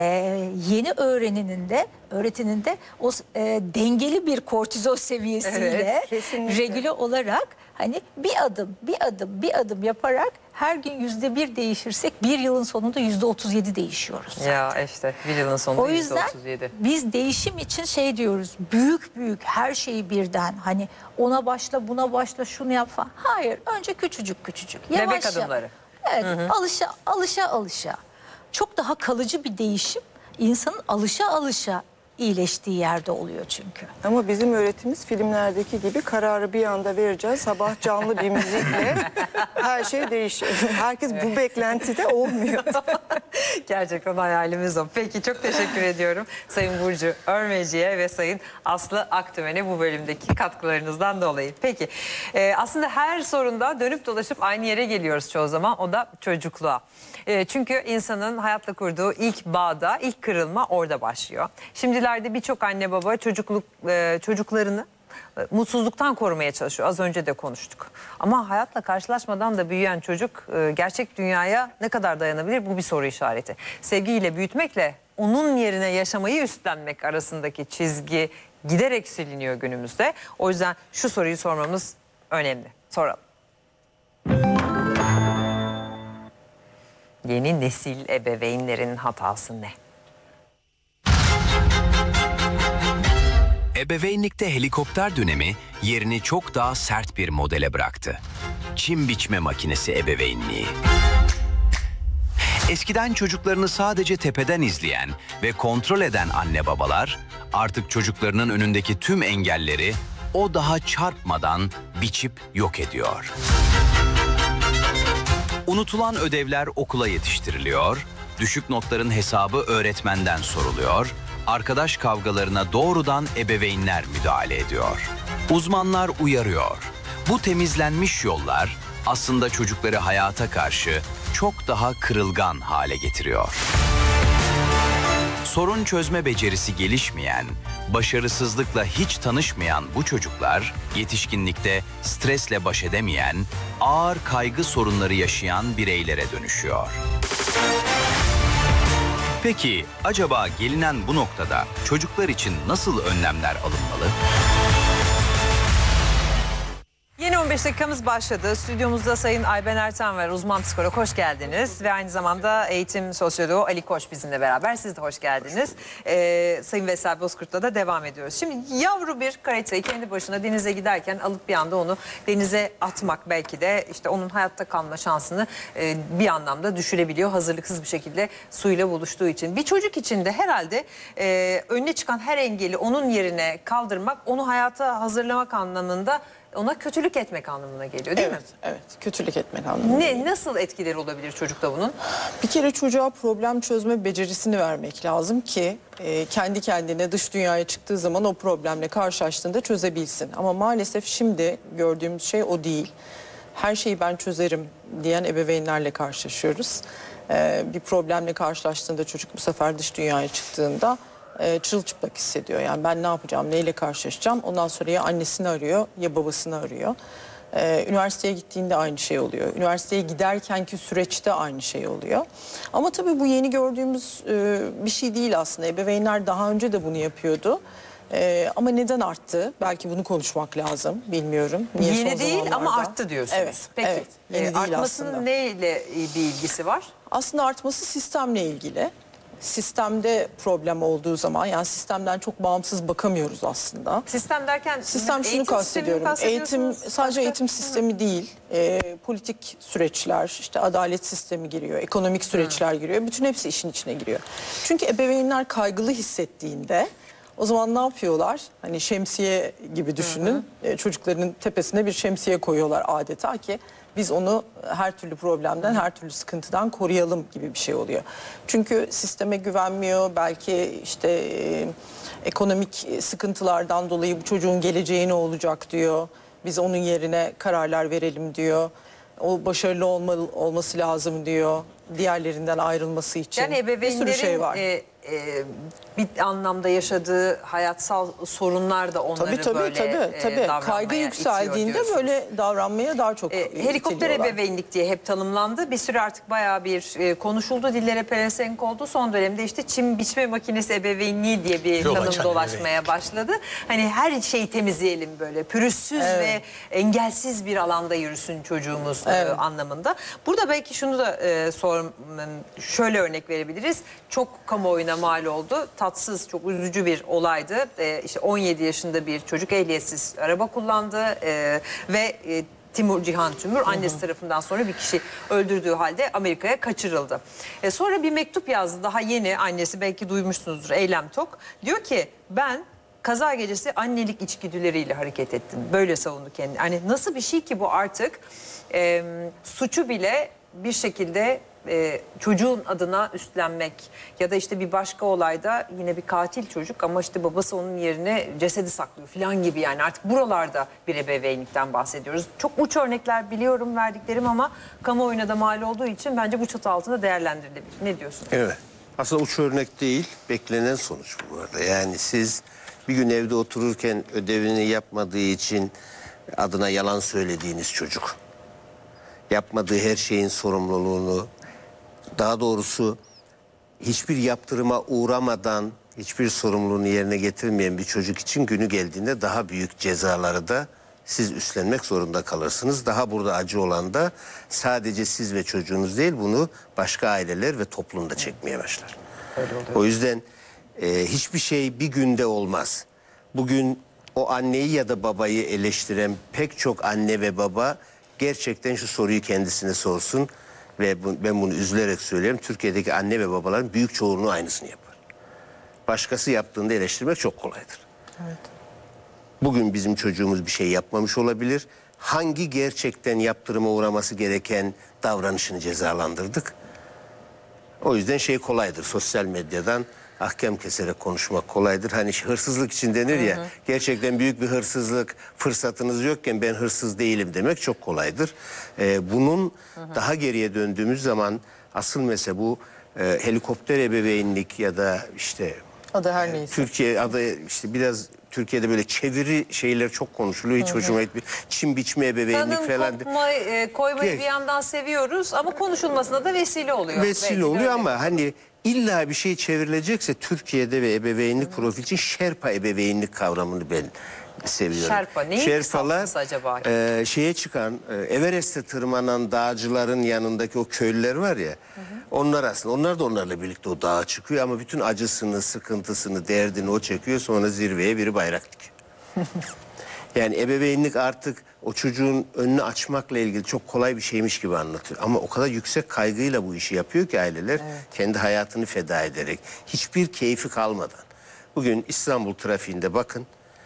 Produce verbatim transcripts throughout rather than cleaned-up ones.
Ee, yeni öğreninin de öğretinin de o e, dengeli bir kortizol seviyesiyle Evet, regüle olarak hani bir adım bir adım bir adım yaparak her gün yüzde bir değişirsek bir yılın sonunda yüzde otuz yedi değişiyoruz zaten. Ya işte bir yılın sonunda O yüzden yüzde otuz yedi. biz değişim için şey diyoruz, büyük büyük her şeyi birden, hani ona başla buna başla şunu yap falan. Hayır, önce küçücük küçücük Bebek yavaşça. adımları. Evet, hı hı. alışa alışa alışa. Çok daha kalıcı bir değişim insanın alışa alışa iyileştiği yerde oluyor çünkü. Ama bizim öğretimiz filmlerdeki gibi kararı bir anda vereceğiz. Sabah canlı bir müzikle her şey değişiyor. Herkes bu beklentide olmuyor. Gerçekten hayalimiz o. Peki çok teşekkür ediyorum Sayın Burcu Örmeci'ye ve Sayın Aslı Aktümen'e bu bölümdeki katkılarınızdan dolayı. Peki e, aslında her sorunda dönüp dolaşıp aynı yere geliyoruz çoğu zaman, o da çocukluğa. E, çünkü insanın hayatla kurduğu ilk bağda, ilk kırılma orada başlıyor. Şimdilerde birçok anne baba çocukluk e, çocuklarını e, mutsuzluktan korumaya çalışıyor. Az önce de konuştuk. Ama hayatla karşılaşmadan da büyüyen çocuk e, gerçek dünyaya ne kadar dayanabilir? Bu bir soru işareti. Sevgiyle büyütmekle onun yerine yaşamayı üstlenmek arasındaki çizgi giderek siliniyor günümüzde. O yüzden şu soruyu sormamız önemli. Soralım. Yeni nesil ebeveynlerin hatası ne? Ebeveynlikte helikopter dönemi yerini çok daha sert bir modele bıraktı. Çim biçme makinesi ebeveynliği. Eskiden çocuklarını sadece tepeden izleyen ve kontrol eden anne babalar artık çocuklarının önündeki tüm engelleri o daha çarpmadan biçip yok ediyor. Unutulan ödevler okula yetiştiriliyor, düşük notların hesabı öğretmenden soruluyor, arkadaş kavgalarına doğrudan ebeveynler müdahale ediyor. Uzmanlar uyarıyor. Bu temizlenmiş yollar aslında çocukları hayata karşı çok daha kırılgan hale getiriyor. Sorun çözme becerisi gelişmeyen, başarısızlıkla hiç tanışmayan bu çocuklar yetişkinlikte stresle baş edemeyen, ağır kaygı sorunları yaşayan bireylere dönüşüyor. Peki acaba gelinen bu noktada çocuklar için nasıl önlemler alınmalı? Yeni on beş dakikamız başladı. Stüdyomuzda Sayın Ayben Ertan var, uzman psikolog. Hoş geldiniz. Ve aynı zamanda eğitim sosyoloğu Ali Koç bizimle beraber. Siz de hoş geldiniz. Ee, Sayın Vesel Bozkurt'la da devam ediyoruz. Şimdi yavru bir karetayı kendi başına denize giderken alıp bir anda onu denize atmak belki de işte onun hayatta kalma şansını e, bir anlamda düşürebiliyor. Hazırlıksız bir şekilde suyla buluştuğu için. Bir çocuk için de herhalde e, önüne çıkan her engeli onun yerine kaldırmak, onu hayata hazırlamak anlamında, ona kötülük etmek anlamına geliyor değil Evet, mi? evet. Kötülük etmek anlamında. Ne, nasıl etkileri olabilir çocukta bunun? Bir kere çocuğa problem çözme becerisini vermek lazım ki e, kendi kendine dış dünyaya çıktığı zaman o problemle karşılaştığında çözebilsin. Ama maalesef şimdi gördüğümüz şey o değil. Her şeyi ben çözerim diyen ebeveynlerle karşılaşıyoruz. E, bir problemle karşılaştığında çocuk bu sefer dış dünyaya çıktığında e, çırılçıplak hissediyor. Yani ben ne yapacağım, neyle karşılaşacağım? Ondan sonra ya annesini arıyor ya babasını arıyor. Ee, üniversiteye gittiğinde aynı şey oluyor. Üniversiteye giderkenki süreçte aynı şey oluyor. Ama tabii bu yeni gördüğümüz e, bir şey değil aslında. Ebeveynler daha önce de bunu yapıyordu. Ee, ama neden arttı? Belki bunu konuşmak lazım. Bilmiyorum. Niye Yeni son değil ama zamanlarda? arttı diyorsunuz. Evet. Peki Evet, yeni e, değil artmasının aslında. neyle bir ilgisi var? Aslında artması sistemle ilgili. Sistemde problem olduğu zaman, yani sistemden çok bağımsız bakamıyoruz aslında. Sistem derken Sistem şunu eğitim kastediyorum. sistemini mi Eğitim kastediyorsunuz? sadece Başka? eğitim sistemi değil. E, politik süreçler, işte adalet sistemi giriyor, ekonomik süreçler giriyor. Bütün hepsi işin içine giriyor. Çünkü ebeveynler kaygılı hissettiğinde o zaman ne yapıyorlar? Hani şemsiye gibi düşünün. Hı hı. E, çocukların tepesine bir şemsiye koyuyorlar adeta ki biz onu her türlü problemden, her türlü sıkıntıdan koruyalım gibi bir şey oluyor. Çünkü sisteme güvenmiyor. Belki işte e, ekonomik sıkıntılardan dolayı bu çocuğun geleceği ne olacak diyor. Biz onun yerine kararlar verelim diyor. O başarılı olmalı, olması lazım diyor. diğerlerinden ayrılması için. Yani Bir sürü ebeveynlerin şey var. e, e, bir anlamda yaşadığı hayatsal sorunlar da onları Tabii tabii böyle tabii. e, tabii. davranmaya Kaygı itiyor yükseldiğinde diyorsunuz. böyle davranmaya daha çok E, helikopter itiliyorlar. ebeveynlik diye hep tanımlandı. Bir süre artık bayağı bir e, konuşuldu, dillere pelesenk oldu. Son dönemde işte çim biçme makinesi ebeveynliği diye bir Yol tanım açan dolaşmaya başladı. Hani her şeyi temizleyelim böyle pürüzsüz ve engelsiz bir alanda yürüsün çocuğumuz e, anlamında. Burada belki şunu da e, sor, şöyle örnek verebiliriz. Çok kamuoyuna mal oldu. Tatsız, çok üzücü bir olaydı. E, işte on yedi yaşında bir çocuk ehliyetsiz araba kullandı e, ve e, Timur Cihan Tümür annesi tarafından sonra bir kişi öldürdüğü halde Amerika'ya kaçırıldı. E, sonra bir mektup yazdı, daha yeni, annesi, belki duymuşsunuzdur, Eylem Tok. Diyor ki ben kaza gecesi annelik içgüdüleriyle hareket ettim. Böyle savundu kendini. Hani nasıl bir şey ki bu artık e, suçu bile bir şekilde e, çocuğun adına üstlenmek ya da işte bir başka olayda yine bir katil çocuk ama işte babası onun yerine cesedi saklıyor falan gibi, yani artık buralarda bir ebeveynlikten bahsediyoruz. Çok uç örnekler biliyorum verdiklerim ama kamuoyuna da mal olduğu için bence bu çatı altında değerlendirilebilir. Ne diyorsun? Evet. Aslında uç örnek değil, beklenen sonuç bu arada. Yani siz bir gün evde otururken ödevini yapmadığı için adına yalan söylediğiniz çocuk, yapmadığı her şeyin sorumluluğunu, daha doğrusu hiçbir yaptırıma uğramadan hiçbir sorumluluğunu yerine getirmeyen bir çocuk için günü geldiğinde daha büyük cezaları da siz üstlenmek zorunda kalırsınız. Daha burada acı olan da sadece siz ve çocuğunuz değil, bunu başka aileler ve toplum da çekmeye başlar. O yüzden e, hiçbir şey bir günde olmaz. Bugün o anneyi ya da babayı eleştiren pek çok anne ve baba gerçekten şu soruyu kendisine sorsun ve bu, ben bunu üzülerek söylüyorum. Türkiye'deki anne ve babaların büyük çoğunluğu aynısını yapar. Başkası yaptığında eleştirmek çok kolaydır. Evet. Bugün bizim çocuğumuz bir şey yapmamış olabilir. Hangi gerçekten yaptırıma uğraması gereken davranışını cezalandırdık? O yüzden şey kolaydır. Sosyal medyadan ahkam keserek konuşmak kolaydır. Hani hırsızlık için denir ya, hı hı. gerçekten büyük bir hırsızlık, fırsatınız yokken ben hırsız değilim demek çok kolaydır. Ee, bunun hı hı. daha geriye döndüğümüz zaman asıl mesele bu e, helikopter ebeveynlik ya da işte Adı her neyse. Türkiye adı işte biraz Türkiye'de böyle çeviri şeyler çok konuşuluyor. Hiç hı hı. hoşuma gitmiyor. Çim biçme ebeveynlik Tanım, falan. kopma, e, koymayı Geç. bir yandan seviyoruz ama konuşulmasına da vesile oluyor. Vesile Belki oluyor öyle. ama hani illa bir şey çevrilecekse Türkiye'de ve ebeveynlik hı. profil için Şerpa ebeveynlik kavramını ben seviyorum. Şerpa neyin Şerpalar kısaltması acaba? E, şeye çıkan e, Everest'e tırmanan dağcıların yanındaki o köylüler var ya. Hı hı. Onlar aslında onlar da onlarla birlikte o dağa çıkıyor ama bütün acısını, sıkıntısını, derdini o çekiyor, sonra zirveye biri bayrak dikiyor. Yani ebeveynlik artık o çocuğun önünü açmakla ilgili çok kolay bir şeymiş gibi anlatıyor. Ama o kadar yüksek kaygıyla bu işi yapıyor ki aileler, evet. kendi hayatını feda ederek, hiçbir keyfi kalmadan. Bugün İstanbul trafiğinde bakın,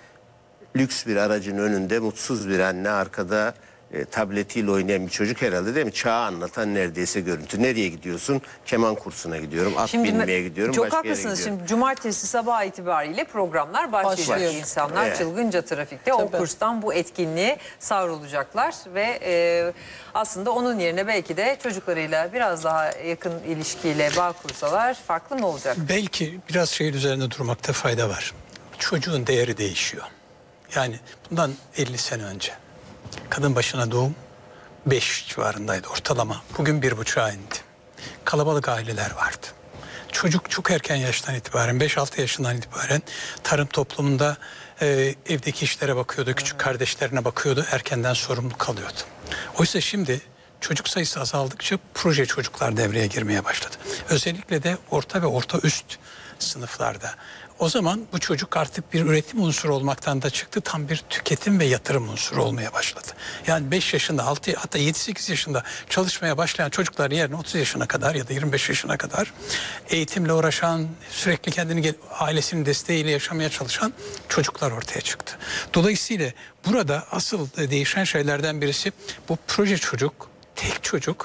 lüks bir aracın önünde mutsuz bir anne, arkada e, tabletiyle oynayan bir çocuk, herhalde değil mi? Çağı anlatan neredeyse görüntü. Nereye gidiyorsun? Keman kursuna gidiyorum, at Şimdi, binmeye gidiyorum, çok başka yere haklısınız. gidiyorum. Şimdi cumartesi sabah itibariyle programlar başlayacak. Başlıyor. İnsanlar Evet. çılgınca trafikte Tabii. o kurstan bu etkinliğe savrulacaklar ve e, aslında onun yerine belki de çocuklarıyla biraz daha yakın ilişkiyle bağ kursalar farklı mı olacak? Belki biraz şeyin üzerinde durmakta fayda var. Çocuğun değeri değişiyor. Yani bundan elli sene önce kadın başına doğum beş civarındaydı ortalama. Bugün bir buçuğa indi. Kalabalık aileler vardı. Çocuk çok erken yaştan itibaren, beş altı yaşından itibaren tarım toplumunda e, evdeki işlere bakıyordu, küçük kardeşlerine bakıyordu, erkenden sorumlu kalıyordu. Oysa şimdi çocuk sayısı azaldıkça proje çocuklar devreye girmeye başladı. Özellikle de orta ve orta üst sınıflarda. O zaman bu çocuk artık bir üretim unsuru olmaktan da çıktı, tam bir tüketim ve yatırım unsuru olmaya başladı. Yani beş yaşında, altı, hatta yedi sekiz yaşında çalışmaya başlayan çocuklar yerine otuz yaşına kadar ya da yirmi beş yaşına kadar eğitimle uğraşan, sürekli kendini ailesinin desteğiyle yaşamaya çalışan çocuklar ortaya çıktı. Dolayısıyla burada asıl değişen şeylerden birisi bu proje çocuk, tek çocuk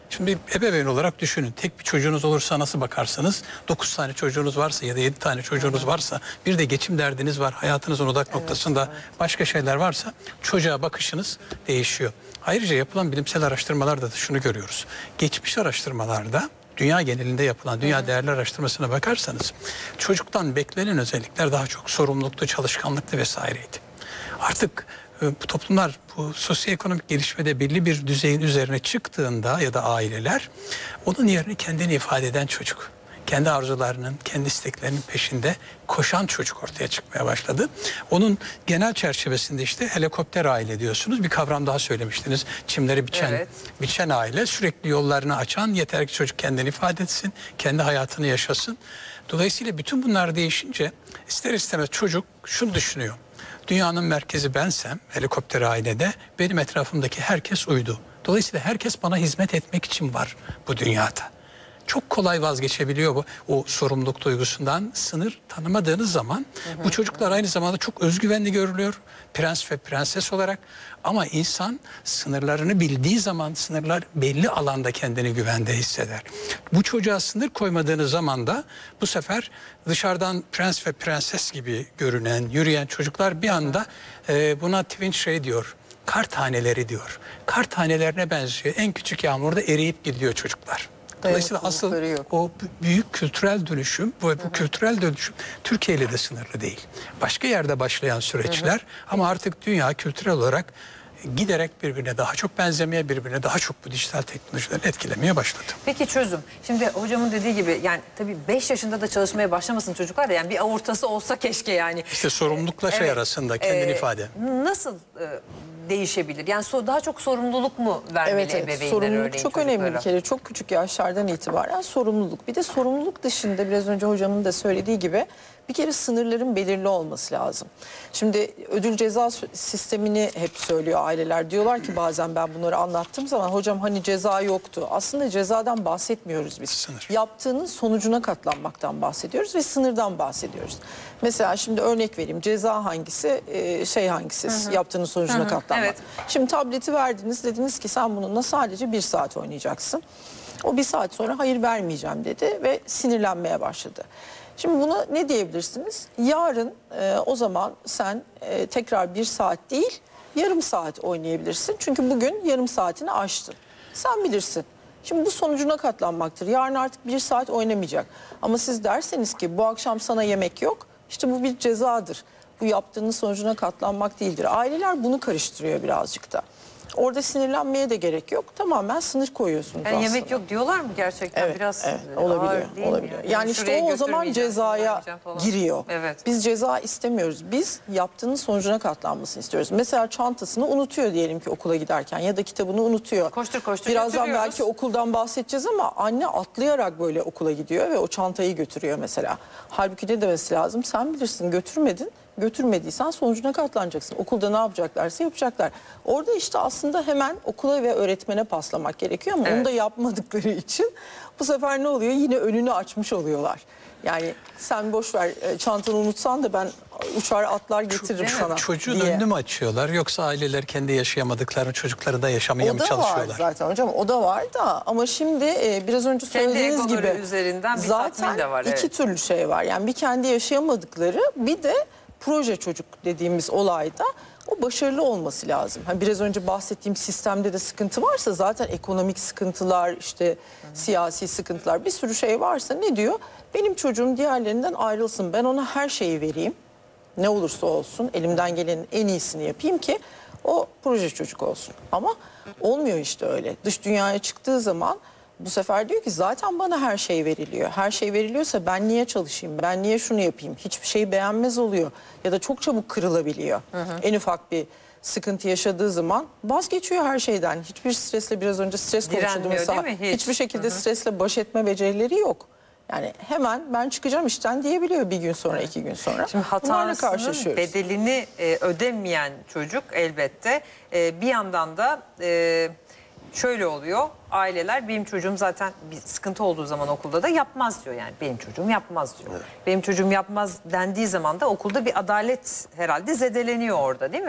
Şimdi bir ebeveyn olarak düşünün. Tek bir çocuğunuz olursa nasıl bakarsınız? Dokuz tane çocuğunuz varsa ya da yedi tane çocuğunuz varsa, bir de geçim derdiniz var, hayatınızın odak noktasında başka şeyler varsa çocuğa bakışınız değişiyor. Ayrıca yapılan bilimsel araştırmalarda da şunu görüyoruz. Geçmiş araştırmalarda, dünya genelinde yapılan dünya değerler araştırmasına bakarsanız çocuktan beklenen özellikler daha çok sorumluluktu, çalışkanlıktı vesaireydi. Artık bu toplumlar bu sosyoekonomik gelişmede belli bir düzeyin üzerine çıktığında ya da aileler onun yerine kendini ifade eden çocuk, kendi arzularının, kendi isteklerinin peşinde koşan çocuk ortaya çıkmaya başladı. Onun genel çerçevesinde işte helikopter aile diyorsunuz. Bir kavram daha söylemiştiniz. Çimleri biçen, Evet. biçen aile, sürekli yollarını açan, yeter ki çocuk kendini ifade etsin, kendi hayatını yaşasın. Dolayısıyla bütün bunlar değişince ister istemez çocuk şunu düşünüyor. Dünyanın merkezi bensem, helikopter ailede benim etrafımdaki herkes uydu. Dolayısıyla herkes bana hizmet etmek için var bu dünyada. Çok kolay vazgeçebiliyor bu o sorumluluk duygusundan. Sınır tanımadığınız zaman hı hı, bu çocuklar aynı zamanda çok özgüvenli görülüyor. Prens ve prenses olarak. Ama insan sınırlarını bildiği zaman sınırlar belli alanda kendini güvende hisseder. Bu çocuğa sınır koymadığınız zaman da bu sefer dışarıdan prens ve prenses gibi görünen, yürüyen çocuklar bir anda e, buna twin şey diyor. Kar taneleri diyor. Kar tanelerine benziyor. En küçük yağmurda eriyip gidiyor çocuklar. Dolayısıyla asıl o büyük kültürel dönüşüm ve bu hı hı. kültürel dönüşüm Türkiye ile de sınırlı değil. Başka yerde başlayan süreçler hı hı. ama artık dünya kültürel olarak giderek birbirine daha çok benzemeye, birbirine daha çok bu dijital teknolojileri etkilemeye başladı. Peki çözüm. Şimdi hocamın dediği gibi yani tabii beş yaşında da çalışmaya başlamasın çocuklar da yani bir aortası olsa keşke yani. İşte sorumlulukla şey evet, arasında kendini e, ifade. Nasıl e, değişebilir? Yani so, daha çok sorumluluk mu vermeli evet, evet. ebeveynler Sorumluluk örneğin çok çocuklara? önemli bir kere. Çok küçük yaşlardan itibaren sorumluluk. Bir de sorumluluk dışında biraz önce hocamın da söylediği gibi bir kere sınırların belirli olması lazım. Şimdi ödül ceza sistemini hep söylüyor aileler. Diyorlar ki bazen ben bunları anlattığım zaman hocam hani ceza yoktu. Aslında cezadan bahsetmiyoruz biz. Sınır. Yaptığının sonucuna katlanmaktan bahsediyoruz ve sınırdan bahsediyoruz. Mesela şimdi örnek vereyim. Ceza hangisi, şey hangisi? Hı hı. Yaptığının sonucuna hı hı. katlanmak. Evet. Şimdi tableti verdiniz, dediniz ki sen bununla sadece bir saat oynayacaksın. O bir saat sonra hayır vermeyeceğim dedi ve sinirlenmeye başladı. Şimdi buna ne diyebilirsiniz? Yarın e, o zaman sen e, tekrar bir saat değil yarım saat oynayabilirsin. Çünkü bugün yarım saatini aştın. Sen bilirsin. Şimdi bu sonucuna katlanmaktır. Yarın artık bir saat oynamayacak. Ama siz derseniz ki bu akşam sana yemek yok. İşte bu bir cezadır. Bu yaptığınız sonucuna katlanmak değildir. Aileler bunu karıştırıyor birazcık da. Orada sinirlenmeye de gerek yok. Tamamen sınır koyuyorsunuz yani aslında. yemek yok diyorlar mı gerçekten? Evet, biraz evet, olabiliyor. olabiliyor. Yani, yani işte o o zaman cezaya giriyor. Evet. Biz ceza istemiyoruz. Biz yaptığının sonucuna katlanmasını istiyoruz. Mesela çantasını unutuyor diyelim ki okula giderken ya da kitabını unutuyor. Koştur koştur Birazdan belki okuldan bahsedeceğiz ama anne atlayarak böyle okula gidiyor ve o çantayı götürüyor mesela. Halbuki ne demesi lazım? Sen bilirsin, götürmedin. Götürmediysen sonucuna katlanacaksın. Okulda ne yapacaklarsa yapacaklar. Orada işte aslında hemen okula ve öğretmene paslamak gerekiyor ama evet. onu da yapmadıkları için bu sefer ne oluyor? Yine önünü açmış oluyorlar. Yani sen boş ver çantanı unutsan da ben uçar atlar getiririm evet, sana çocuğun diye. önünü mü açıyorlar yoksa aileler kendi yaşayamadıkları çocukları da yaşamaya mı çalışıyorlar? O da var zaten hocam, o da var da ama şimdi e, biraz önce söylediğiniz gibi üzerinden bir zaten de var, iki evet. türlü şey var. Yani bir kendi yaşayamadıkları bir de proje çocuk dediğimiz olayda o başarılı olması lazım. Hani biraz önce bahsettiğim sistemde de sıkıntı varsa zaten ekonomik sıkıntılar, işte hı hı. siyasi sıkıntılar, bir sürü şey varsa ne diyor? Benim çocuğum diğerlerinden ayrılsın. Ben ona her şeyi vereyim. Ne olursa olsun elimden gelenin en iyisini yapayım ki o proje çocuk olsun. Ama olmuyor işte öyle. Dış dünyaya çıktığı zaman bu sefer diyor ki zaten bana her şey veriliyor. Her şey veriliyorsa ben niye çalışayım? Ben niye şunu yapayım? Hiçbir şeyi beğenmez oluyor. Ya da çok çabuk kırılabiliyor. Hı hı. En ufak bir sıkıntı yaşadığı zaman vazgeçiyor her şeyden. Hiçbir stresle, biraz önce stres konuşuyordum mesela. Hiç. Hiçbir şekilde hı hı. stresle baş etme becerileri yok. Yani hemen ben çıkacağım işten diyebiliyor bir gün sonra, iki gün sonra. Şimdi hatasının bedelini e, ödemeyen çocuk elbette e, bir yandan da e, şöyle oluyor. Aileler benim çocuğum zaten bir sıkıntı olduğu zaman okulda da yapmaz diyor. Yani benim çocuğum yapmaz diyor. Evet. Benim çocuğum yapmaz dendiği zaman da okulda bir adalet herhalde zedeleniyor orada, değil mi?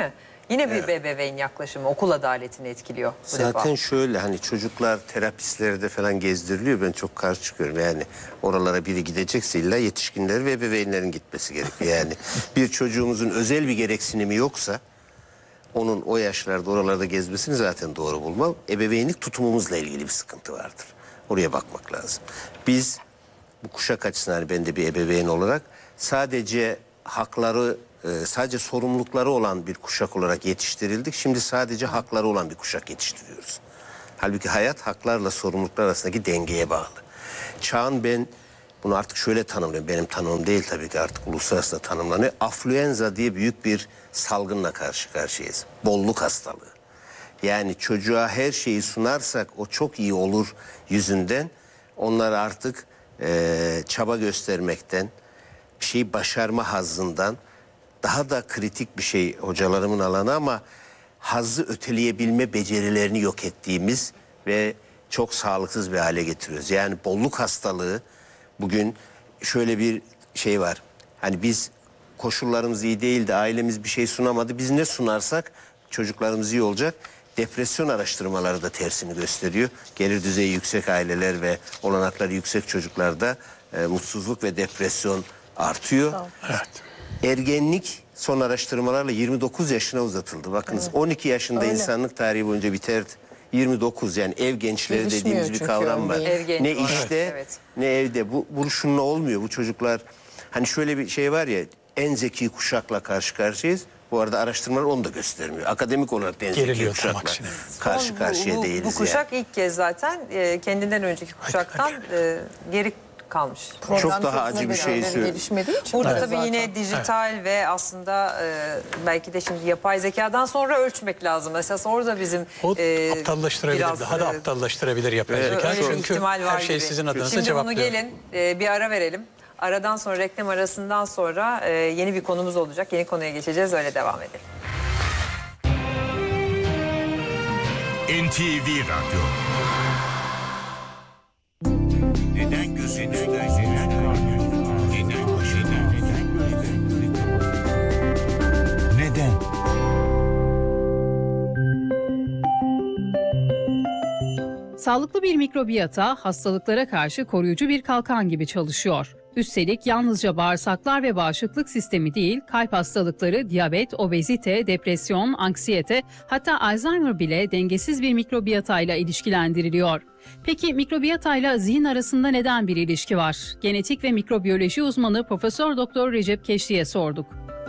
Yine bir ebeveyn yaklaşımı okul adaletini etkiliyor bu Zaten defa. şöyle hani çocuklar terapistlerde falan gezdiriliyor. Ben çok karşı çıkıyorum. Yani oralara biri gidecekse illa yetişkinler ve ebeveynlerin gitmesi gerekiyor. Yani bir çocuğumuzun özel bir gereksinimi yoksa onun o yaşlarda oralarda gezmesini zaten doğru bulmam. Ebeveynlik tutumumuzla ilgili bir sıkıntı vardır. Oraya bakmak lazım. Biz bu kuşak açısından hani ben de bir ebeveyn olarak sadece hakları, sadece sorumlulukları olan bir kuşak olarak yetiştirildik. Şimdi sadece hakları olan bir kuşak yetiştiriyoruz. Halbuki hayat haklarla sorumluluklar arasındaki dengeye bağlı. Çağın ben bunu artık şöyle tanımlıyorum. Benim tanımım değil tabii ki, artık uluslararası da tanımlanıyor. Afluenza diye büyük bir salgınla karşı karşıyayız. Bolluk hastalığı. Yani çocuğa her şeyi sunarsak o çok iyi olur yüzünden onlar artık e, çaba göstermekten, bir şeyi başarma hazzından, daha da kritik bir şey hocalarımın alanı ama hazzı öteleyebilme becerilerini yok ettiğimiz ve çok sağlıksız bir hale getiriyoruz. Yani bolluk hastalığı bugün şöyle bir şey var. Hani biz koşullarımız iyi değildi, ailemiz bir şey sunamadı. Biz ne sunarsak çocuklarımız iyi olacak. Depresyon araştırmaları da tersini gösteriyor. Gelir düzeyi yüksek aileler ve olanakları yüksek çocuklarda e, mutsuzluk ve depresyon artıyor. Evet. Ergenlik son araştırmalarla yirmi dokuz yaşına uzatıldı. Bakınız evet. on iki yaşında Öyle. insanlık tarihi boyunca biterdi. yirmi dokuz yani ev gençleri Gelişmiyor dediğimiz bir çünkü kavram var. örneğin. Ev genci Ne var. işte Evet. ne evde. Bu, bu şununla olmuyor. Bu çocuklar hani şöyle bir şey var ya, en zeki kuşakla karşı karşıyayız. Bu arada araştırmalar onu da göstermiyor. Akademik olarak da en zeki Geriliyor tam kuşakla aksine. karşı Bu- karşıya bu, değiliz. Bu kuşak yani. ilk kez zaten e, kendinden önceki kuşaktan e, geri kalmış. Çok Problem daha çözme acı bir şey becerileri söyle- gelişmediği için. Burada Evet, tabii zaten. yine dijital ve aslında e, belki de şimdi yapay zekadan sonra ölçmek lazım. Esas orada bizim O e, aptallaştırabilir, biraz, daha da e, aptallaştırabilir yapay Evet, zeka. öyle bir Çünkü ihtimal var her şey gibi. sizin adınıza Şimdi cevaplıyor. bunu gelin e, bir ara verelim. Aradan sonra, reklam arasından sonra e, yeni bir konumuz olacak. Yeni konuya geçeceğiz, öyle devam edelim. N T V Radyo. Neden gözünüzden neden neden başından neden? Sağlıklı bir mikrobiyata hastalıklara karşı koruyucu bir kalkan gibi çalışıyor. Üstelik yalnızca bağırsaklar ve bağışıklık sistemi değil, kalp hastalıkları, diyabet, obezite, depresyon, anksiyete, hatta Alzheimer bile dengesiz bir mikrobiyatayla ilişkilendiriliyor. Peki mikrobiyatayla zihin arasında neden bir ilişki var? Genetik ve mikrobiyoloji uzmanı Profesör Doktor Recep Keşli'ye sorduk.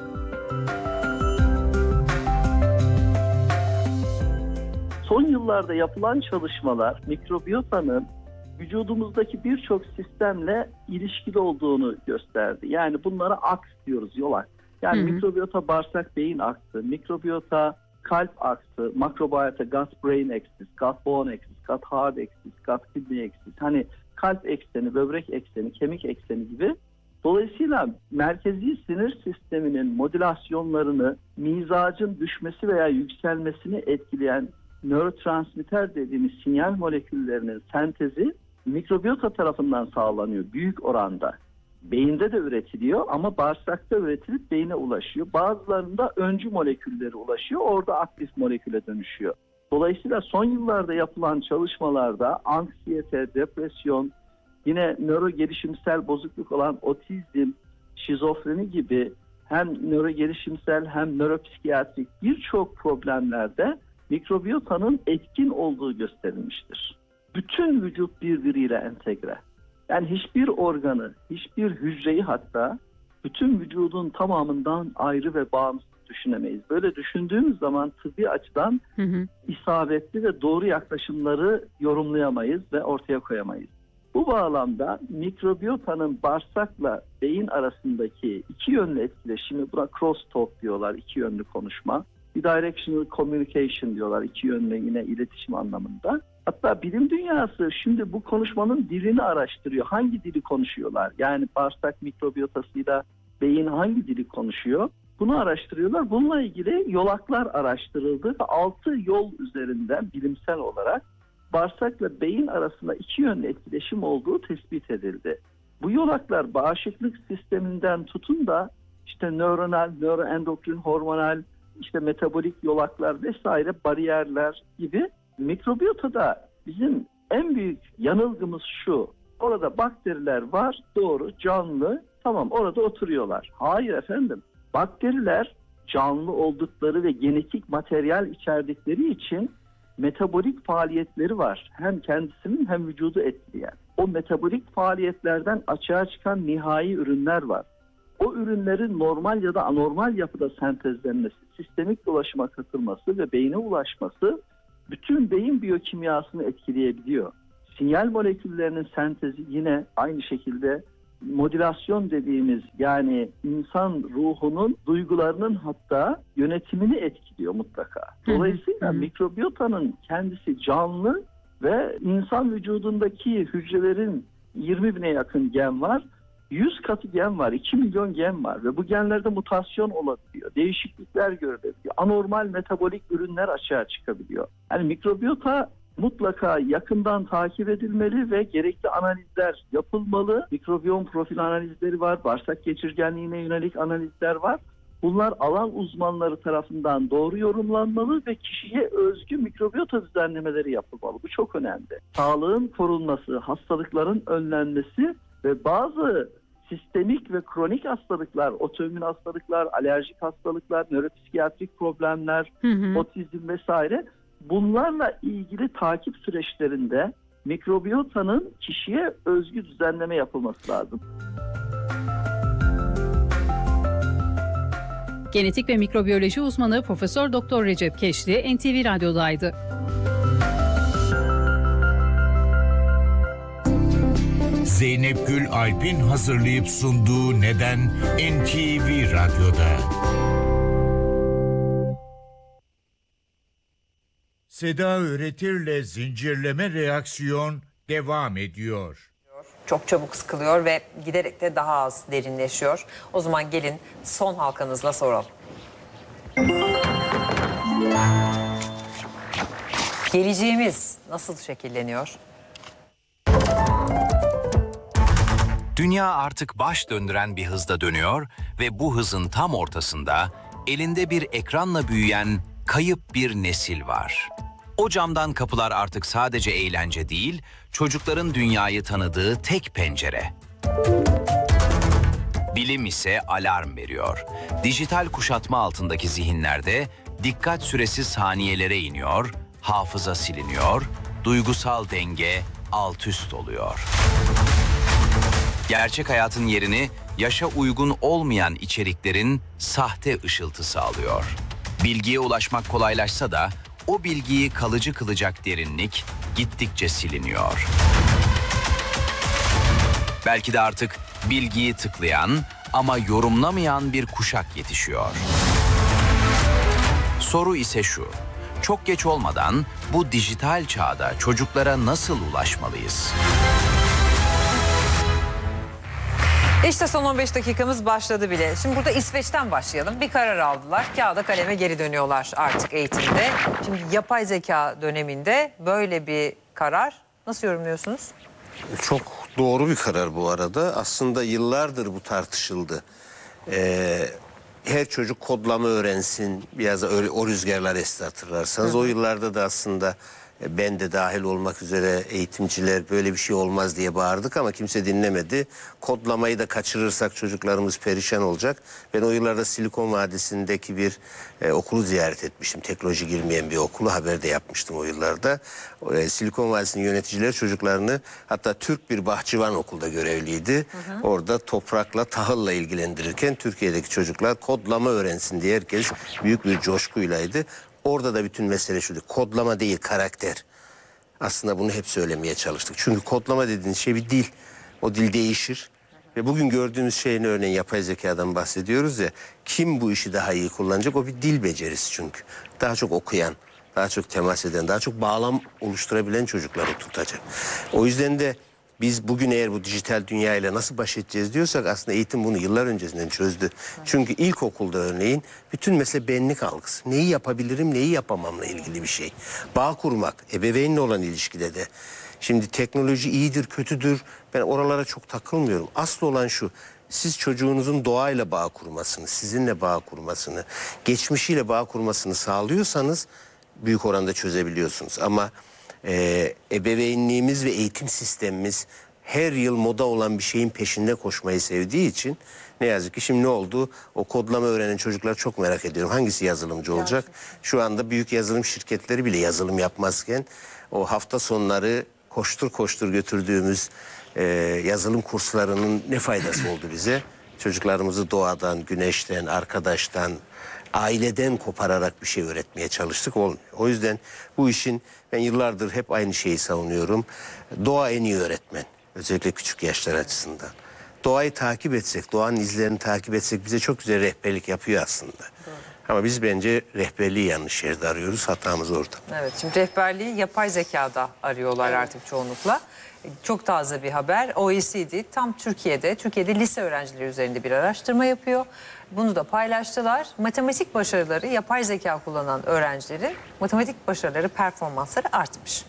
Son yıllarda yapılan çalışmalar mikrobiyotanın vücudumuzdaki birçok sistemle ilişkili olduğunu gösterdi. Yani bunlara aks diyoruz, yol aks. Yani Hı hı. mikrobiyota bağırsak beyin aksı, mikrobiyota kalp aksı, makrobiyota gut brain axis, gut bone axis, gut heart axis, gut kidney axis. Hani kalp ekseni, böbrek ekseni, kemik ekseni gibi. Dolayısıyla merkezi sinir sisteminin modülasyonlarını, mizacın düşmesi veya yükselmesini etkileyen nörotransmitter dediğimiz sinyal moleküllerinin sentezi mikrobiyota tarafından sağlanıyor büyük oranda. Beyinde de üretiliyor ama bağırsakta üretilip beyine ulaşıyor. Bazılarında öncü molekülleri ulaşıyor, orada aktif moleküle dönüşüyor. Dolayısıyla son yıllarda yapılan çalışmalarda anksiyete, depresyon, yine nöro gelişimsel bozukluk olan otizm, şizofreni gibi hem nöro gelişimsel hem nöropsikiyatrik birçok problemlerde mikrobiyotanın etkin olduğu gösterilmiştir. Bütün vücut birbiriyle entegre. Yani hiçbir organı, hiçbir hücreyi hatta bütün vücudun tamamından ayrı ve bağımsız düşünemeyiz. Böyle düşündüğümüz zaman tıbbi açıdan Hı hı. isabetli ve doğru yaklaşımları yorumlayamayız ve ortaya koyamayız. Bu bağlamda mikrobiyotanın bağırsakla beyin arasındaki iki yönlü etkileşimi, buna crosstalk diyorlar, iki yönlü konuşma. Bidirectional communication diyorlar, iki yönlü yine iletişim anlamında. Hatta bilim dünyası şimdi bu konuşmanın dilini araştırıyor. Hangi dili konuşuyorlar? Yani bağırsak mikrobiyotasıyla beyin hangi dili konuşuyor? Bunu araştırıyorlar. Bununla ilgili yolaklar araştırıldı ve altı yol üzerinden bilimsel olarak bağırsakla beyin arasında iki yönlü etkileşim olduğu tespit edildi. Bu yolaklar bağışıklık sisteminden tutun da işte nöronal, nöroendokrin, hormonal, işte metabolik yolaklar vesaire bariyerler gibi. Mikrobiyotada bizim en büyük yanılgımız şu: orada bakteriler var, doğru, canlı, tamam, orada oturuyorlar. Hayır efendim, bakteriler canlı oldukları ve genetik materyal içerdikleri için metabolik faaliyetleri var. Hem kendisinin hem vücudu etkileyen. O metabolik faaliyetlerden açığa çıkan nihai ürünler var. O ürünlerin normal ya da anormal yapıda sentezlenmesi, sistemik dolaşıma katılması ve beyne ulaşması bütün beyin biyokimyasını etkileyebiliyor. Sinyal moleküllerinin sentezi yine aynı şekilde modülasyon dediğimiz, yani insan ruhunun duygularının hatta yönetimini etkiliyor mutlaka. Dolayısıyla hı hı. mikrobiyotanın kendisi canlı ve insan vücudundaki hücrelerin yirmi bine yakın gen var. yüz katı gen var, iki milyon gen var ve bu genlerde mutasyon olabiliyor, değişiklikler görülebiliyor, anormal metabolik ürünler açığa çıkabiliyor. Yani mikrobiyota mutlaka yakından takip edilmeli ve gerekli analizler yapılmalı. Mikrobiyom profil analizleri var, bağırsak geçirgenliğine yönelik analizler var. Bunlar alan uzmanları tarafından doğru yorumlanmalı ve kişiye özgü mikrobiyota düzenlemeleri yapılmalı. Bu çok önemli. Sağlığın korunması, hastalıkların önlenmesi ve bazı sistemik ve kronik hastalıklar, otoimmün hastalıklar, alerjik hastalıklar, nöropsikiyatrik problemler, hı hı. otizm vesaire, bunlarla ilgili takip süreçlerinde mikrobiyotanın kişiye özgü düzenleme yapılması lazım. Genetik ve mikrobiyoloji uzmanı Profesör Doktor Recep Keşli N T V Radyo'daydı. Zeynep Gül Alp'in hazırlayıp sunduğu Neden N T V Radyo'da. Seda Öğretir'le zincirleme reaksiyon devam ediyor. Çok çabuk sıkılıyor ve giderek de daha az derinleşiyor. O zaman gelin son halkanızla soralım. Geleceğimiz nasıl şekilleniyor? Dünya artık baş döndüren bir hızda dönüyor ve bu hızın tam ortasında elinde bir ekranla büyüyen kayıp bir nesil var. O camdan kapılar artık sadece eğlence değil, çocukların dünyayı tanıdığı tek pencere. Bilim ise alarm veriyor. Dijital kuşatma altındaki zihinlerde dikkat süresi saniyelere iniyor, hafıza siliniyor, duygusal denge alt üst oluyor. Gerçek hayatın yerini yaşa uygun olmayan içeriklerin sahte ışıltısı alıyor. Bilgiye ulaşmak kolaylaşsa da o bilgiyi kalıcı kılacak derinlik gittikçe siliniyor. Belki de artık bilgiyi tıklayan ama yorumlamayan bir kuşak yetişiyor. Soru ise şu: çok geç olmadan bu dijital çağda çocuklara nasıl ulaşmalıyız? İşte son on beş dakikamız başladı bile. Şimdi burada İsveç'ten başlayalım. Bir karar aldılar. Kağıda kaleme geri dönüyorlar artık eğitimde. Şimdi yapay zeka döneminde böyle bir karar nasıl yorumluyorsunuz? Çok doğru bir karar bu arada. Aslında yıllardır bu tartışıldı. Ee, her çocuk kodlama öğrensin. Biraz öyle, o rüzgarlar esti hatırlarsanız. Hı hı. O yıllarda da aslında ben de dahil olmak üzere eğitimciler böyle bir şey olmaz diye bağırdık ama kimse dinlemedi. Kodlamayı da kaçırırsak çocuklarımız perişan olacak. Ben o yıllarda Silikon Vadisi'ndeki bir e, okulu ziyaret etmiştim. Teknoloji girmeyen bir okulu, haber de yapmıştım o yıllarda. E, Silikon Vadisi'nin yöneticileri çocuklarını, hatta Türk bir bahçıvan okulda görevliydi. Hı hı. Orada toprakla, tahılla ilgilendirirken Türkiye'deki çocuklar kodlama öğrensin diye herkes büyük bir coşkuylaydı. Orada da bütün mesele şuydu: kodlama değil, karakter. Aslında bunu hep söylemeye çalıştık. Çünkü kodlama dediğiniz şey bir dil. O dil değişir. Ve bugün gördüğümüz şeyin, örneğin yapay zekadan bahsediyoruz ya. Kim bu işi daha iyi kullanacak? O bir dil becerisi çünkü. Daha çok okuyan, daha çok temas eden, daha çok bağlam oluşturabilen çocukları tutacak. O yüzden de biz bugün eğer bu dijital dünyayla nasıl baş edeceğiz diyorsak, aslında eğitim bunu yıllar öncesinden çözdü. Çünkü ilkokulda örneğin bütün mesele benlik algısı. Neyi yapabilirim, neyi yapamamla ilgili bir şey. Bağ kurmak, ebeveynle olan ilişkide de. Şimdi teknoloji iyidir, kötüdür. Ben oralara çok takılmıyorum. Asıl olan şu: siz çocuğunuzun doğayla bağ kurmasını, sizinle bağ kurmasını, geçmişiyle bağ kurmasını sağlıyorsanız büyük oranda çözebiliyorsunuz. Ama e, ebeveynliğimiz ve eğitim sistemimiz her yıl moda olan bir şeyin peşinde koşmayı sevdiği için ne yazık ki şimdi ne oldu? O kodlama öğrenen çocuklar çok merak ediyorum. Hangisi yazılımcı olacak? Şu anda büyük yazılım şirketleri bile yazılım yapmazken o hafta sonları koştur koştur götürdüğümüz e, yazılım kurslarının ne faydası oldu bize? Çocuklarımızı doğadan, güneşten, arkadaştan, aileden kopararak bir şey öğretmeye çalıştık. Olmuyor. O yüzden bu işin ben yıllardır hep aynı şeyi savunuyorum. Doğa en iyi öğretmen. Özellikle küçük yaşlar açısından. Doğayı takip etsek, doğanın izlerini takip etsek bize çok güzel rehberlik yapıyor aslında. Doğru. Ama biz bence rehberliği yanlış yerde arıyoruz. Hatamız orada. Evet, şimdi rehberliği yapay zekada arıyorlar evet. artık çoğunlukla. Çok taze bir haber. O E C D tam Türkiye'de, Türkiye'de lise öğrencileri üzerinde bir araştırma yapıyor. Bunu da paylaştılar. Matematik başarıları, yapay zeka kullanan öğrencilerin matematik başarıları, performansları artmış.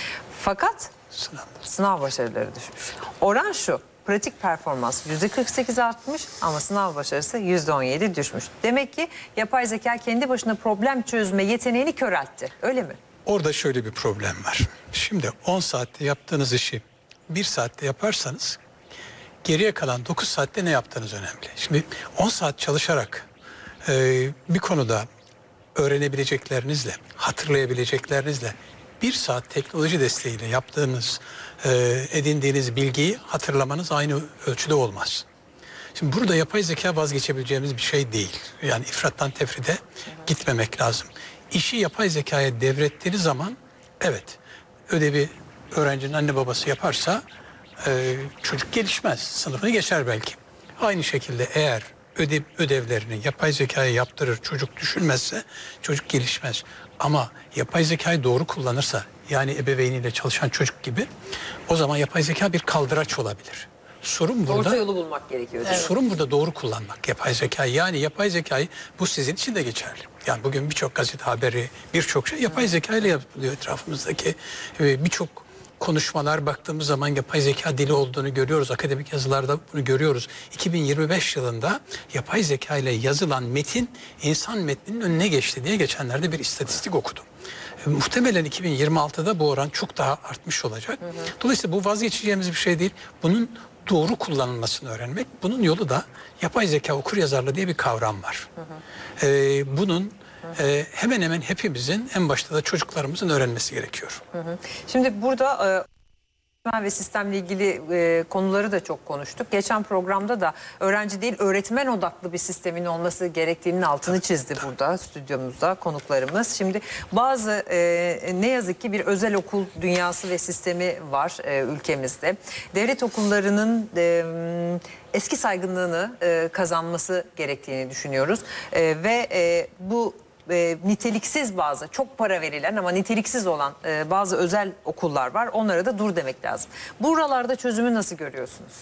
Fakat Sınav. sınav başarıları düşmüş. Oran şu. Pratik performans yüzde kırk sekiz artmış ama sınav başarısı yüzde on yedi düşmüş. Demek ki yapay zeka kendi başına problem çözme yeteneğini köreltti. Öyle mi? Orada şöyle bir problem var. Şimdi on saatte yaptığınız işi bir saatte yaparsanız geriye kalan dokuz saatte ne yaptığınız önemli. Şimdi on saat çalışarak e, bir konuda öğrenebileceklerinizle, hatırlayabileceklerinizle bir saat teknoloji desteğiyle yaptığınız, e, edindiğiniz bilgiyi hatırlamanız aynı ölçüde olmaz. Şimdi burada yapay zeka vazgeçebileceğimiz bir şey değil. Yani ifrattan tefride gitmemek lazım. İşi yapay zekaya devrettiğiniz zaman evet ödevi öğrencinin anne babası yaparsa e, çocuk gelişmez. Sınıfını geçer belki. Aynı şekilde eğer ödev, ödevlerini yapay zekaya yaptırır çocuk düşünmezse çocuk gelişmez. Ama yapay zekayı doğru kullanırsa yani ebeveyniyle çalışan çocuk gibi o zaman yapay zeka bir kaldıraç olabilir. Sorun burada, orta yolu bulmak gerekiyor. Evet. Sorun burada doğru kullanmak yapay zekayı. Yani yapay zekayı bu sizin için de geçerli. Yani bugün birçok gazete haberi, birçok şey yapay zeka ile yapılıyor etrafımızdaki. Birçok konuşmalar baktığımız zaman yapay zeka dili olduğunu görüyoruz. Akademik yazılarda bunu görüyoruz. iki bin yirmi beş yılında yapay zeka ile yazılan metin insan metninin önüne geçti diye geçenlerde bir istatistik okudum. Muhtemelen iki bin yirmi altıda bu oran çok daha artmış olacak. Hı hı. Dolayısıyla bu vazgeçeceğimiz bir şey değil. Bunun doğru kullanılmasını öğrenmek. Bunun yolu da yapay zeka okuryazarlığı diye bir kavram var. Hı hı. Ee, bunun hı hı. E, hemen hemen hepimizin en başta da çocuklarımızın öğrenmesi gerekiyor. Hı hı. Şimdi burada E... ve sistemle ilgili e, konuları da çok konuştuk. Geçen programda da öğrenci değil öğretmen odaklı bir sistemin olması gerektiğinin altını çizdi burada stüdyomuzda konuklarımız. Şimdi bazı e, ne yazık ki bir özel okul dünyası ve sistemi var e, ülkemizde. Devlet okullarının e, eski saygınlığını e, kazanması gerektiğini düşünüyoruz. E, ve e, bu E, niteliksiz bazı çok para verilen ama niteliksiz olan e, bazı özel okullar var. Onlara da dur demek lazım. Buralarda çözümü nasıl görüyorsunuz?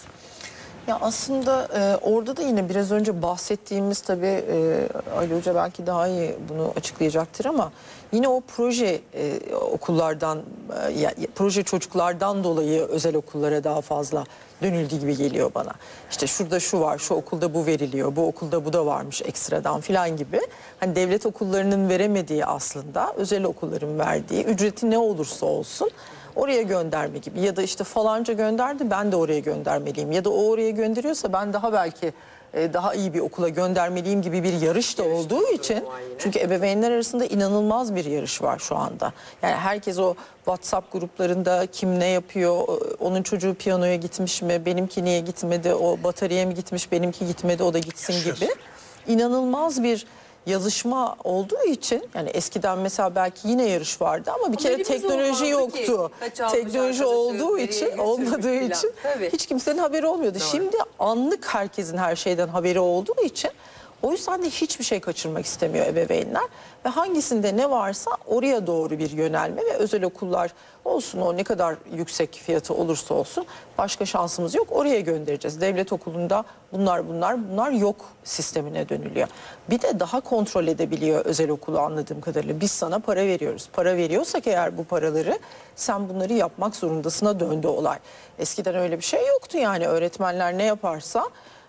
Ya aslında e, orada da yine biraz önce bahsettiğimiz tabii e, Ali Hoca belki daha iyi bunu açıklayacaktır ama yine o proje e, okullardan, e, ya, proje çocuklardan dolayı özel okullara daha fazla dönüldüğü gibi geliyor bana. İşte şurada şu var, şu okulda bu veriliyor, bu okulda bu da varmış ekstradan filan gibi. Hani devlet okullarının veremediği aslında özel okulların verdiği ücreti ne olursa olsun oraya gönderme gibi. Ya da işte falanca gönderdi ben de oraya göndermeliyim. Ya da o oraya gönderiyorsa ben daha belki daha iyi bir okula göndermeliyim gibi bir yarış da yarış olduğu için. Çünkü ebeveynler arasında inanılmaz bir yarış var şu anda. Yani herkes o WhatsApp gruplarında kim ne yapıyor, onun çocuğu piyanoya gitmiş mi, benimki niye gitmedi, o bataryaya mı gitmiş, benimki gitmedi, o da gitsin gibi. İnanılmaz bir yazışma olduğu için yani eskiden mesela belki yine yarış vardı ama bir ama kere teknoloji yoktu. Teknoloji olduğu için, olmadığı için tabii. Hiç kimsenin haberi olmuyordu. Doğru. Şimdi anlık herkesin her şeyden haberi olduğu için o yüzden de hiçbir şey kaçırmak istemiyor ebeveynler. Ve hangisinde ne varsa oraya doğru bir yönelme ve özel okullar olsun o ne kadar yüksek fiyatı olursa olsun başka şansımız yok oraya göndereceğiz. Devlet okulunda bunlar bunlar bunlar yok sistemine dönülüyor. Bir de daha kontrol edebiliyor özel okulu anladığım kadarıyla. Biz sana para veriyoruz. Para veriyorsak eğer bu paraları sen bunları yapmak zorundasına döndü olay. Eskiden öyle bir şey yoktu yani öğretmenler ne yaparsa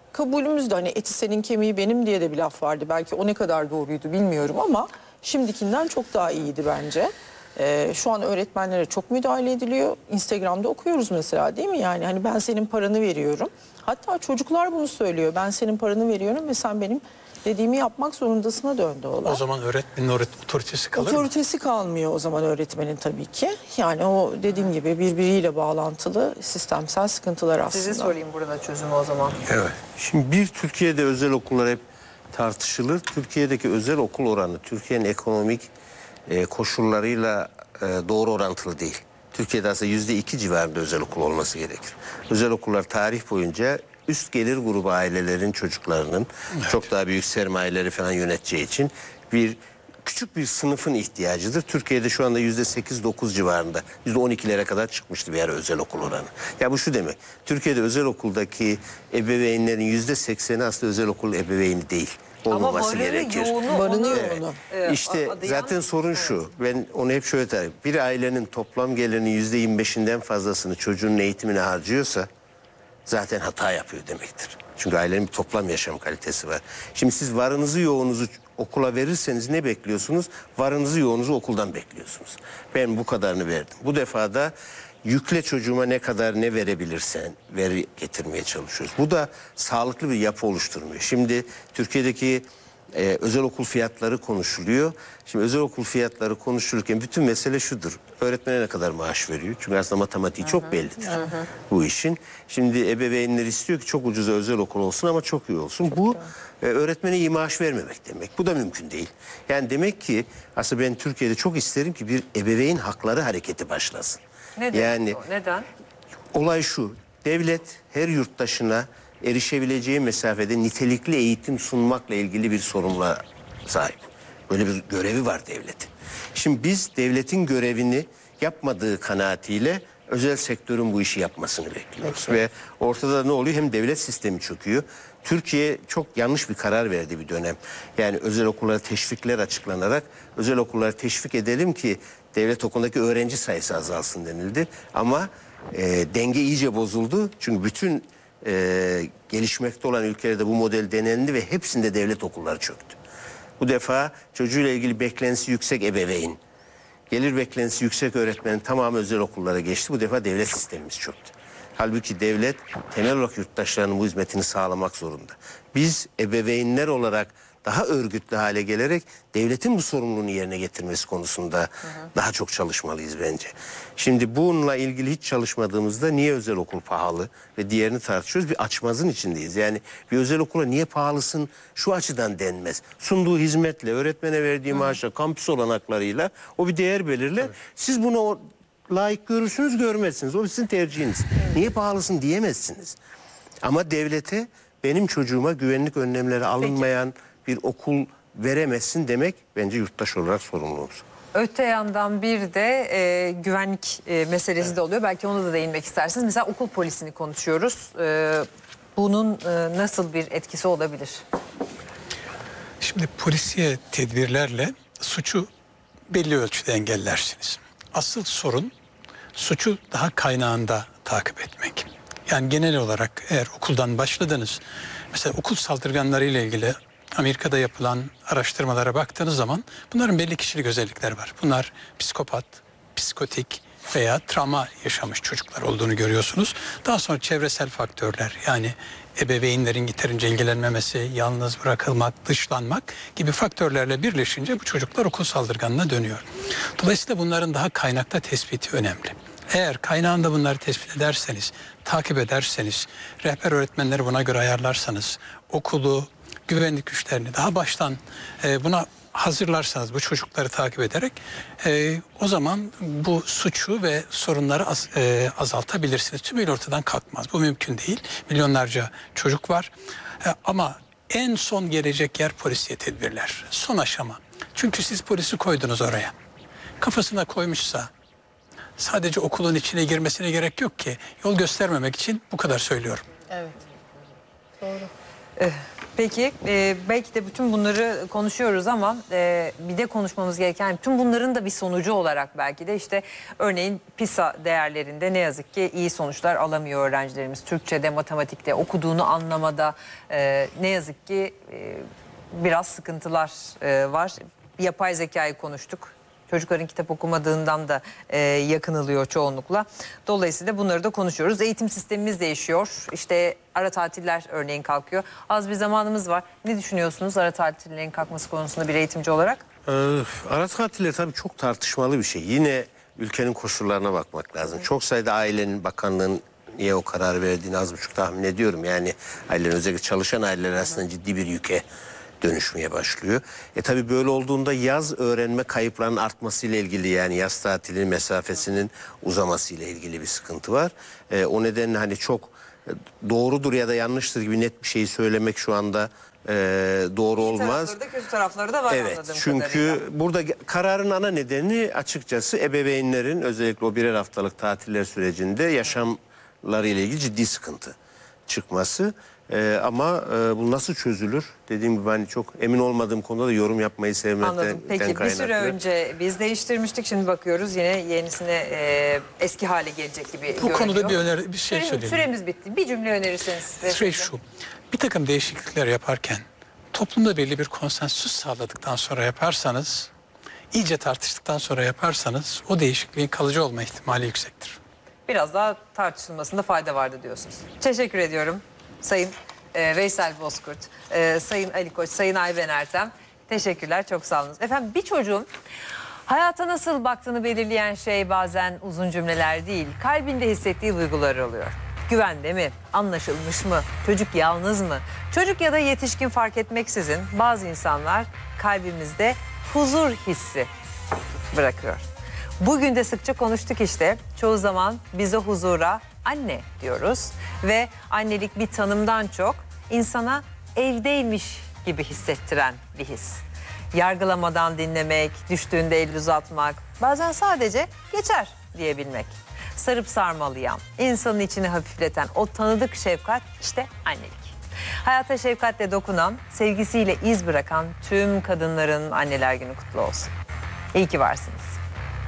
kabulümüz de hani eti senin kemiği benim diye de bir laf vardı. Belki o ne kadar doğruydu bilmiyorum ama şimdikinden çok daha iyiydi bence. Ee, şu an öğretmenlere çok müdahale ediliyor. Instagram'da okuyoruz mesela, değil mi? Yani hani ben senin paranı veriyorum. Hatta çocuklar bunu söylüyor. Ben senin paranı veriyorum ve sen benim dediğimi yapmak zorundasına döndü olay. O zaman öğretmenin otoritesi kalır mı? Otoritesi kalmıyor o zaman öğretmenin tabii ki. Yani o dediğim gibi birbiriyle bağlantılı sistemsel sıkıntılar aslında. Size sorayım burada çözümü o zaman. Evet. Şimdi bir, Türkiye'de özel okullar hep tartışılır. Türkiye'deki özel okul oranı Türkiye'nin ekonomik e, koşullarıyla e, doğru orantılı değil. Türkiye'de aslında yüzde iki civarında özel okul olması gerekir. Özel okullar tarih boyunca üst gelir grubu ailelerin çocuklarının evet. çok daha büyük sermayeleri falan yöneteceği için bir küçük bir sınıfın ihtiyacıdır. Türkiye'de şu anda yüzde sekiz dokuz civarında, yüzde on ikilere kadar çıkmıştı bir ara özel okul oranı. Ya bu şu demek, Türkiye'de özel okuldaki ebeveynlerin yüzde sekseni aslında özel okul ebeveyni değil. Olmaması Ama gerekir. yoğunu, Barınıyor onu, onu. e, İşte adayan- zaten sorun şu, ben onu hep şöyle tarif. Bir ailenin toplam gelirinin yüzde yirmi beşinden fazlasını çocuğun eğitimine harcıyorsa zaten hata yapıyor demektir. Çünkü ailenin bir toplam yaşam kalitesi var. Şimdi siz varınızı yoğunuzu okula verirseniz ne bekliyorsunuz? Varınızı yoğunuzu okuldan bekliyorsunuz. Ben bu kadarını verdim. Bu defa da yükle çocuğuma ne kadar ne verebilirsen veri getirmeye çalışıyoruz. Bu da sağlıklı bir yapı oluşturmuyor. Şimdi Türkiye'deki Ee, özel okul fiyatları konuşuluyor. Şimdi özel okul fiyatları konuşulurken bütün mesele şudur. Öğretmene ne kadar maaş veriyor? Çünkü aslında matematiği hı-hı, çok bellidir hı-hı. bu işin. Şimdi ebeveynler istiyor ki çok ucuza özel okul olsun ama çok iyi olsun. Bu e, öğretmene iyi maaş vermemek demek. Bu da mümkün değil. Yani demek ki aslında ben Türkiye'de çok isterim ki bir ebeveyn hakları hareketi başlasın. Neden? Yani Neden? olay şu. Devlet her yurttaşına erişebileceği mesafede nitelikli eğitim sunmakla ilgili bir sorumluluğa sahip. Böyle bir görevi var devletin. Şimdi biz devletin görevini yapmadığı kanaatiyle özel sektörün bu işi yapmasını bekliyoruz. Ve ortada ne oluyor? Hem devlet sistemi çöküyor. Türkiye çok yanlış bir karar verdi bir dönem. Yani özel okullara teşvikler açıklanarak özel okulları teşvik edelim ki devlet okulundaki öğrenci sayısı azalsın denildi. Ama e, denge iyice bozuldu. Çünkü bütün e, gelişmekte olan ülkelerde bu model denendi ve hepsinde devlet okulları çöktü. Bu defa çocuğuyla ilgili beklentisi yüksek ebeveyn, gelir beklentisi yüksek öğretmenin tamamı özel okullara geçti. Bu defa devlet sistemimiz çöktü. Halbuki devlet temel olarak yurttaşlarının bu hizmetini sağlamak zorunda. Biz ebeveynler olarak daha örgütlü hale gelerek devletin bu sorumluluğunu yerine getirmesi konusunda hı hı. daha çok çalışmalıyız bence. Şimdi bununla ilgili hiç çalışmadığımızda niye özel okul pahalı ve diğerini tartışıyoruz. Bir açmazın içindeyiz. Yani bir özel okula niye pahalısın şu açıdan denmez. Sunduğu hizmetle, öğretmene verdiği maaşla, kampüs olanaklarıyla o bir değer belirler. Tabii. Siz bunu o, layık görürsünüz, görmezsiniz. O sizin tercihiniz. Niye pahalısın diyemezsiniz. Ama devlete benim çocuğuma güvenlik önlemleri alınmayan Peki. bir okul veremezsin demek bence yurttaş olarak sorumluluğumuz. Öte yandan bir de e, güvenlik e, meselesi evet. de oluyor. Belki ona da değinmek istersiniz. Mesela okul polisini konuşuyoruz. E, bunun e, nasıl bir etkisi olabilir? Şimdi polisiye tedbirlerle suçu belli ölçüde engellersiniz. Asıl sorun suçu daha kaynağında takip etmek. Yani genel olarak eğer okuldan başladınız, mesela okul saldırganları ile ilgili Amerika'da yapılan araştırmalara baktığınız zaman bunların belli kişilik özellikleri var. Bunlar psikopat, psikotik veya travma yaşamış çocuklar olduğunu görüyorsunuz. Daha sonra çevresel faktörler, yani ebeveynlerin yeterince ilgilenmemesi, yalnız bırakılmak, dışlanmak gibi faktörlerle birleşince bu çocuklar okul saldırganına dönüyor. Dolayısıyla bunların daha kaynakta tespiti önemli. Eğer kaynağında bunları tespit ederseniz, takip ederseniz, rehber öğretmenleri buna göre ayarlarsanız, okulu, güvenlik güçlerini daha baştan e, buna hazırlarsanız bu çocukları takip ederek e, o zaman bu suçu ve sorunları az, e, azaltabilirsiniz. Tümüyle ortadan kalkmaz. Bu mümkün değil. Milyonlarca çocuk var. E, ama en son gelecek yer polisiye tedbirler. Son aşama. Çünkü siz polisi koydunuz oraya. Kafasına koymuşsa sadece okulun içine girmesine gerek yok ki. Yol göstermemek için bu kadar söylüyorum. Evet. Doğru. Eh. Peki e, belki de bütün bunları konuşuyoruz ama e, bir de konuşmamız gereken bütün bunların da bir sonucu olarak belki de işte örneğin PISA değerlerinde ne yazık ki iyi sonuçlar alamıyor öğrencilerimiz. Türkçe'de, matematikte, okuduğunu anlamada e, ne yazık ki e, biraz sıkıntılar e, var. Yapay zekayı konuştuk. Çocukların kitap okumadığından da e, yakınılıyor çoğunlukla. Dolayısıyla bunları da konuşuyoruz. Eğitim sistemimiz değişiyor. İşte ara tatiller örneğin kalkıyor. Az bir zamanımız var. Ne düşünüyorsunuz ara tatillerin kalkması konusunda bir eğitimci olarak? Ee, ara tatiller tabii çok tartışmalı bir şey. Yine ülkenin koşullarına bakmak lazım. Evet. Çok sayıda ailenin, bakanlığın niye o kararı verdiğini az buçuk tahmin ediyorum. Yani ailelerin, özellikle çalışan aileler aslında ciddi bir yüke dönüşmeye başlıyor. E tabii böyle olduğunda yaz öğrenme kayıplarının artmasıyla ilgili, yani yaz tatilinin mesafesinin uzamasıyla ilgili bir sıkıntı var. E, o nedenle hani çok doğrudur ya da yanlıştır gibi net bir şeyi söylemek şu anda e, doğru İyi olmaz. tarafları da kötü tarafları da var, evet, anladığım çünkü kadarıyla. burada kararın ana nedeni açıkçası ebeveynlerin özellikle o birer haftalık tatiller sürecinde yaşamlarıyla ilgili ciddi sıkıntı çıkması. Ee, ama e, bu nasıl çözülür? Dediğim gibi hani çok emin olmadığım konuda da yorum yapmayı sevmekten Anladım. Peki kaynaklı. bir süre önce biz değiştirmiştik. Şimdi bakıyoruz yine yenisine e, eski hale gelecek gibi Bu görünüyor. konuda bir öneri, bir şey Süre- söyleyeyim. Süremiz bitti. Bir cümle önerirseniz. Şey şu, bir takım değişiklikler yaparken toplumda belli bir konsensüs sağladıktan sonra yaparsanız, iyice tartıştıktan sonra yaparsanız o değişikliğin kalıcı olma ihtimali yüksektir. Biraz daha tartışılmasında fayda vardı diyorsunuz. Teşekkür ediyorum Sayın e, Veysel Bozkurt, e, Sayın Ali Koç, Sayın Ayben Ertem. Teşekkürler, çok sağ olun. Efendim bir çocuğun hayata nasıl baktığını belirleyen şey bazen uzun cümleler değil, kalbinde hissettiği duygular oluyor. Güvende mi? Anlaşılmış mı? Çocuk yalnız mı? Çocuk ya da yetişkin fark etmeksizin bazı insanlar kalbimizde huzur hissi bırakıyor. Bugün de sıkça konuştuk işte. Çoğu zaman bize huzura anne diyoruz ve annelik bir tanımdan çok insana evdeymiş gibi hissettiren bir his. Yargılamadan dinlemek, düştüğünde el uzatmak, bazen sadece geçer diyebilmek. Sarıp sarmalayan, insanın içini hafifleten o tanıdık şefkat işte annelik. Hayata şefkatle dokunan, sevgisiyle iz bırakan tüm kadınların Anneler Günü kutlu olsun. İyi ki varsınız.